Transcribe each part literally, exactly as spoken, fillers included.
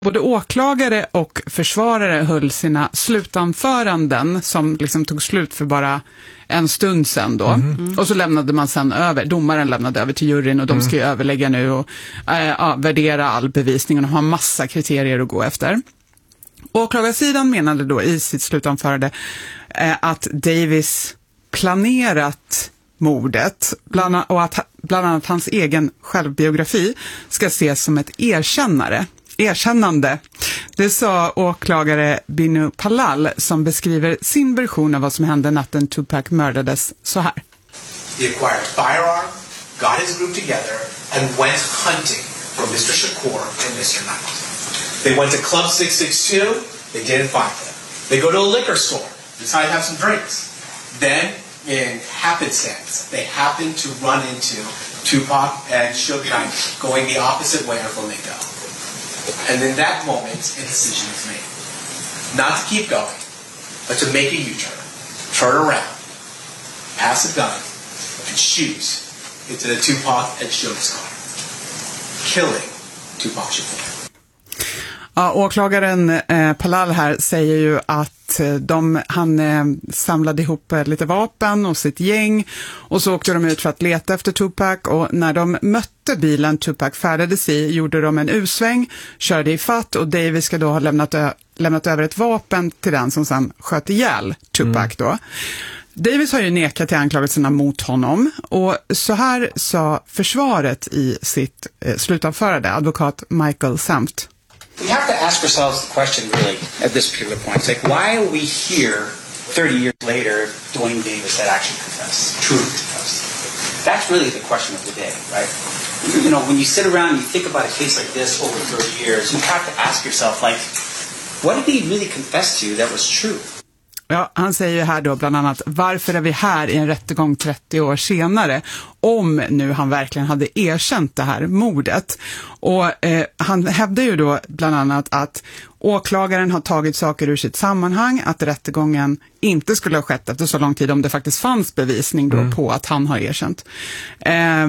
Både åklagare och försvarare höll sina slutanföranden som liksom tog slut för bara en stund sedan då. Mm. Och så lämnade man sen över, domaren lämnade över till juryn och de mm. ska ju överlägga nu och äh, ja, värdera all bevisning och de har massa kriterier att gå efter. Åklagarsidan menade då i sitt slutanförande äh, att Davis planerat mordet bland, och att bland annat hans egen självbiografi ska ses som ett erkännare. Erkännande. Det sa åklagare Binu Palal som beskriver sin version av vad som hände natten Tupac mördades så här. He acquired a firearm, got his group together and went hunting for Mister Shakur and Mister Knight. They went to Club six six two, they didn't find them. They go to a liquor store, decide to have some drinks. Then, in happenstance, they happen to run into Tupac and Suge Knight going the opposite way of Flamingo. And in that moment, a decision is made. Not to keep going, but to make a U-turn, turn around, pass a gun, and shoot into the Tupac and Suge's car, killing Tupac Shakur. Ja, åklagaren eh, Palal här säger ju att eh, de, han eh, samlade ihop eh, lite vapen och sitt gäng och så åkte de ut för att leta efter Tupac och när de mötte bilen Tupac färdades i gjorde de en U-sväng, körde i fatt och Davis ska då ha lämnat, ö- lämnat över ett vapen till den som sedan sköt ihjäl Tupac mm. då. Davis har ju nekat till anklagelserna mot honom och så här sa försvaret i sitt eh, slutanförande, advokat Michael Samt. We have to ask ourselves the question really at this particular point. It's like, why are we here thirty years later Dwayne Davis had actually confessed, truly confessed? That's really the question of the day, right? You know, when you sit around and you think about a case like this over thirty years, you have to ask yourself, like, what did he really confess to that was true? Ja, han säger ju här då bland annat, varför är vi här i en rättegång trettio år senare om nu han verkligen hade erkänt det här mordet. Och eh, han hävdar ju då bland annat att åklagaren har tagit saker ur sitt sammanhang, att rättegången inte skulle ha skett efter så lång tid om det faktiskt fanns bevisning då mm. på att han har erkänt. Eh,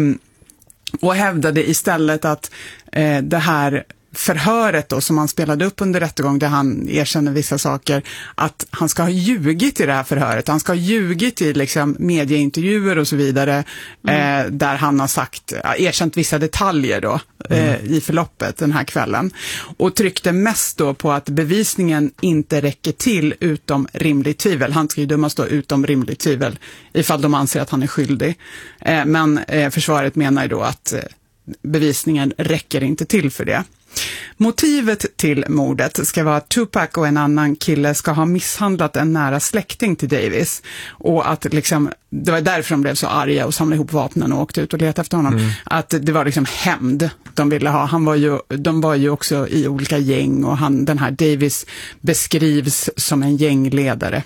och hävdade istället att eh, det här förhöret då som han spelade upp under rättegång där han erkänner vissa saker, att han ska ha ljugit i det här förhöret. Han ska ha ljugit i liksom medieintervjuer och så vidare mm. eh, där han har sagt, erkänt vissa detaljer då mm. eh, i förloppet den här kvällen. Och tryckte mest då på att bevisningen inte räcker till utom rimligt tvivel. Han ska ju dömas då utom rimligt tvivel ifall de anser att han är skyldig. Eh, men eh, försvaret menar ju då att eh, bevisningen räcker inte till för det. Motivet till mordet ska vara att Tupac och en annan kille ska ha misshandlat en nära släkting till Davis och att liksom, det var därför de blev så arga och samlade ihop vapnen och åkte ut och letade efter honom. Mm. Att det var liksom hämnd de ville ha. Han var ju, de var ju också i olika gäng och han, den här Davis beskrivs som en gängledare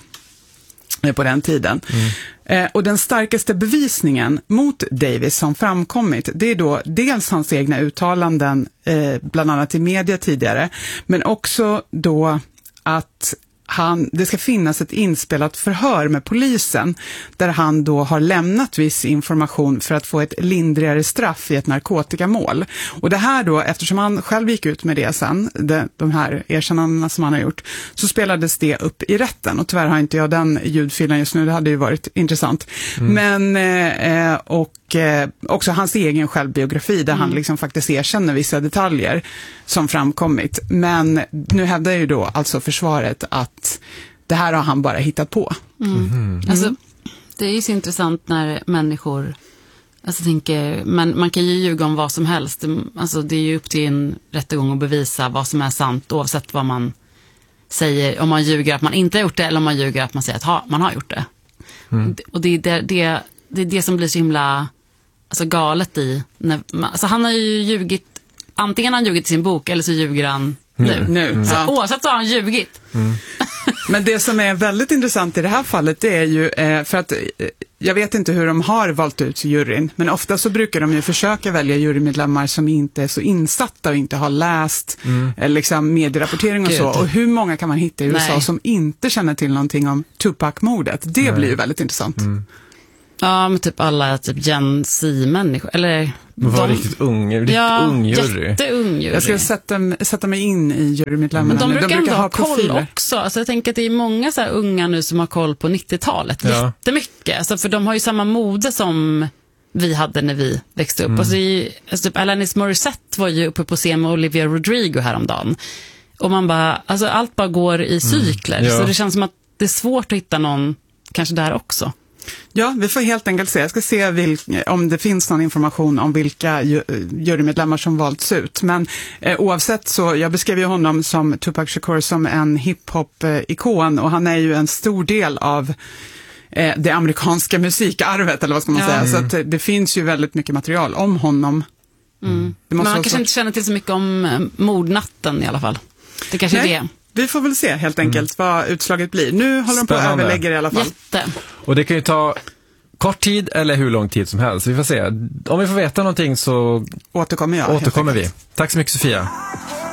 på den tiden. Mm. Eh, och den starkaste bevisningen mot Davis som framkommit, det är då dels hans egna uttalanden eh, bland annat i media tidigare, men också då att han, det ska finnas ett inspelat förhör med polisen där han då har lämnat viss information för att få ett lindrigare straff i ett narkotikamål. Och det här då, eftersom han själv gick ut med det sen, de, de här erkännandena som han har gjort, så spelades det upp i rätten. Och tyvärr har inte jag den ljudfilen just nu, det hade ju varit intressant. Mm. Men, eh, och eh, också hans egen självbiografi där mm. han liksom faktiskt erkänner vissa detaljer som framkommit. Men nu hävdar ju då alltså försvaret att det här har han bara hittat på. Mm. Mm. Alltså, det är ju så intressant när människor alltså, tänker, men man kan ju ljuga om vad som helst. Alltså, det är ju upp till en rättegång att bevisa vad som är sant oavsett vad man säger. Om man ljuger att man inte har gjort det eller om man ljuger att man säger att ha, man har gjort det. Mm. Och det är det, det, det är det som blir så himla alltså, galet i. När, alltså, han har ju ljugit, antingen har han ljugit i sin bok eller så ljuger han nu. nu. Mm. Så, oavsett så har han ljugit. Mm. Men det som är väldigt intressant i det här fallet det är ju eh, för att eh, jag vet inte hur de har valt ut juryn, men ofta så brukar de ju försöka välja jurymedlemmar som inte är så insatta och inte har läst mm. eh, liksom medierapportering och Gud. så. Och hur många kan man hitta i U S A Nej. som inte känner till någonting om Tupac-mordet? Det Nej. blir ju väldigt intressant. Mm. Ja, men typ alla typ Gen Z-människor. Eller Men var de, riktigt ung, riktigt ja, ung jury. jätteung jury. Jag ska sätta, sätta mig in i jurymedlemmarna. Men de brukar, de brukar ändå ha ha koll profiler. också. Alltså jag tänker att det är många så här unga nu som har koll på nittiotalet. Ja. Jättemycket. Alltså för de har ju samma mode som vi hade när vi växte upp. Mm. Alltså, i, alltså typ Alanis Morissette var ju uppe på scen med Olivia Rodrigo häromdagen. Och man bara, alltså allt bara går i cykler. Mm. Ja. Så det känns som att det är svårt att hitta någon kanske där också. Ja, vi får helt enkelt se. Jag ska se vilk, om det finns någon information om vilka ju, jurymedlemmar som valts ut. Men eh, oavsett så, jag beskrev ju honom som Tupac Shakur som en hiphop-ikon och han är ju en stor del av eh, det amerikanska musikarvet, eller vad ska man Ja. säga. Mm. Så att, eh, det finns ju väldigt mycket material om honom. Mm. Det Men måste man vara kanske så. inte känner till så mycket om eh, mordnatten i alla fall. Det kanske Nej, är det. vi får väl se helt enkelt Mm. vad utslaget blir. Nu håller de på att Spännande. överlägga i alla fall. Jätte. Och det kan ju ta kort tid eller hur lång tid som helst. Vi får se. Om vi får veta någonting så Återkommer jag. helt återkommer vi. enkelt. Tack så mycket, Sofia.